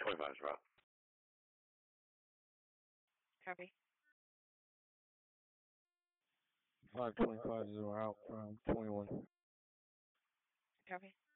25 is route. Copy. 525 is out from 21. Copy.